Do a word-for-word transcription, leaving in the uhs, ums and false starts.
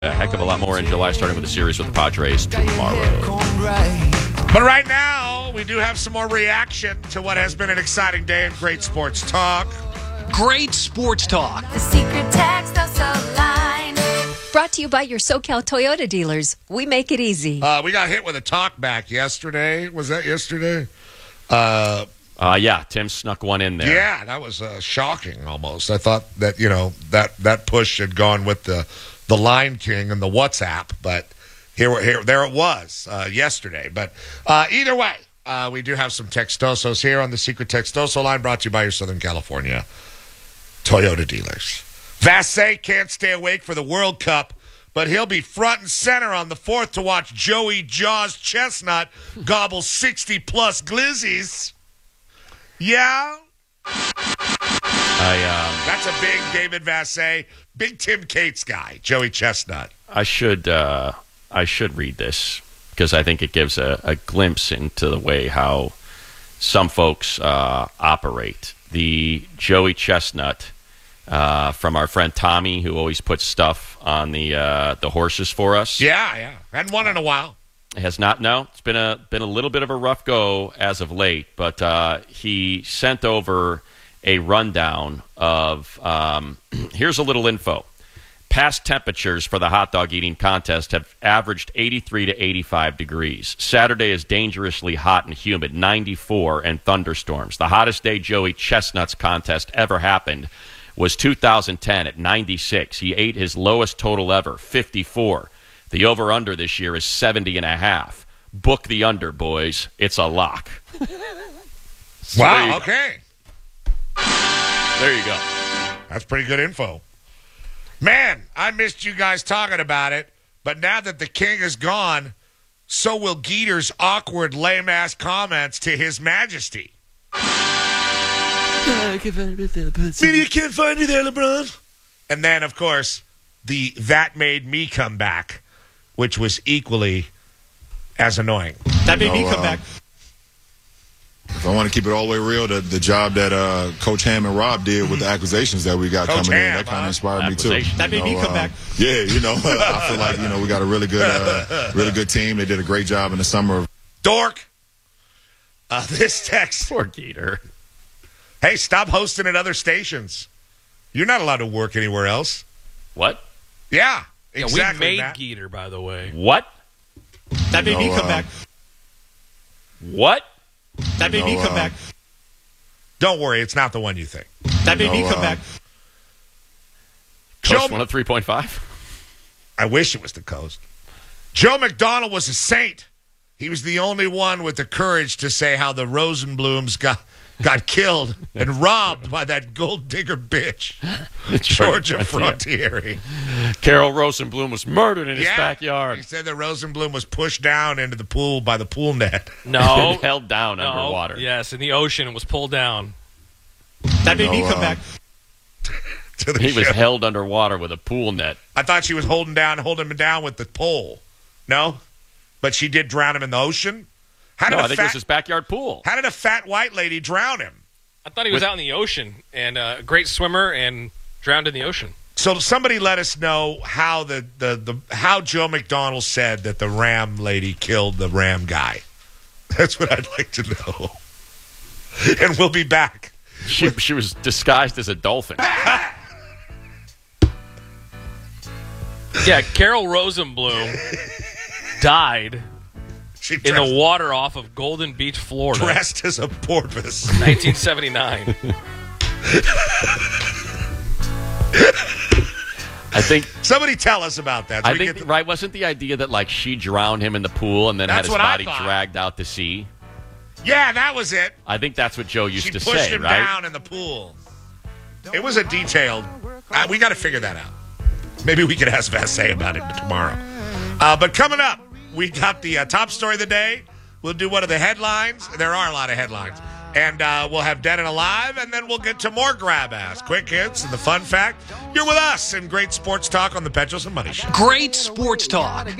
A heck of a lot more in July, starting with the series with the Padres tomorrow. But right now, we do have some more reaction to what has been an exciting day in great sports talk. Great sports talk. The secret text also line. Brought to you by your SoCal Toyota dealers. We make it easy. Uh, we got hit with a talk back yesterday. Was that yesterday? Uh, uh, yeah, Tim snuck one in there. Yeah, that was uh, shocking almost. I thought that, you know, that, that push had gone with the, the Line King and the WhatsApp, but here, here there it was uh, yesterday. But uh, either way, uh, we do have some Textosos here on the Secret Textoso line, brought to you by your Southern California Toyota dealers. Vassay can't stay awake for the World Cup, but he'll be front and center on the fourth to watch Joey Jaws Chestnut gobble sixty-plus glizzies. Yeah? I, um, That's a big David Vassay, big Tim Cates guy, Joey Chestnut. I should uh, I should read this because I think it gives a, a glimpse into the way how some folks uh, operate. The Joey Chestnut uh, from our friend Tommy, who always puts stuff on the uh, the horses for us. Yeah, yeah. Hadn't won in a while. Has not. No, it's been a been a little bit of a rough go as of late, but uh, he sent over a rundown of. Um, here's a little info. Past temperatures for the hot dog eating contest have averaged eighty-three to eighty-five degrees. Saturday is dangerously hot and humid, ninety-four, and thunderstorms. The hottest day Joey Chestnut's contest ever happened was two thousand ten at ninety-six. He ate his lowest total ever, fifty-four. The over-under this year is seventy and a half. Book the under, boys. It's a lock. So wow, there okay. There you go. That's pretty good info. Man, I missed you guys talking about it, but now that the king is gone, so will Geeter's awkward, lame-ass comments to his majesty. I can't find me there, Maybe you can't find me there, LeBron. And then, of course, the That Made Me Come Back, which was equally as annoying. That made You me know, come uh, back. If I want to keep it all the way real, the, the job that uh, Coach Ham and Rob did with the acquisitions that we got Coach coming Ham, in, that kind huh? of inspired me too. Acquisition. That You made me know, come uh, back. Yeah, you know, I feel like you know we got a really good, uh, really good team. They did a great job in the summer. Dork. Uh, this text. Poor Geeter. Hey, stop hosting at other stations. You're not allowed to work anywhere else. What? Yeah, Yeah, exactly. we made Matt. Geeter, by the way. What? That made You me know, come uh, back. What? That made you me know, come uh, back. Don't worry, it's not the one you think. That made you me know, come uh, back. Coast Joe- one oh three point five? I wish it was the coast. Joe McDonald was a saint. He was the only one with the courage to say how the Rosenblums got got killed and robbed by that gold digger bitch, Georgia Frontieri. Carol Rosenblum was murdered in his Yeah, backyard. He said that Rosenblum was pushed down into the pool by the pool net. No. Held down no. underwater. Yes, in the ocean and was pulled down. That made No, me come uh, back. To the He was show. held underwater with a pool net. I thought she was holding down, holding him down with the pole. No, but she did drown him in the ocean. How did No, a I think fat, it was his backyard pool. How did a fat white lady drown him? I thought he was With- out in the ocean and uh, a great swimmer and drowned in the ocean. So somebody let us know how the, the, the how Joe McDonald said that the Ram lady killed the Ram guy. That's what I'd like to know. And we'll be back. She, she was disguised as a dolphin. Yeah, Carol Rosenblum died She in dressed, the water off of Golden Beach, Florida, dressed as a porpoise. nineteen seventy-nine. I think. Somebody tell us about that. So I we think get- right. Wasn't the idea that like she drowned him in the pool and then That's had his what I body thought. dragged out to sea? yeah, that was it. I think that's what Joe used She to pushed say, him right? down in the pool. It was a detailed. Uh, we got to figure that out. Maybe we could ask Vassay about it tomorrow. Uh, but coming up, we got the uh, top story of the day. We'll do one of the headlines. There are a lot of headlines. And uh, we'll have Dead and Alive, and then we'll get to more grab ass, quick hits, and the fun fact. You're with us in great sports talk on the Petros and Money Show. Great sports talk.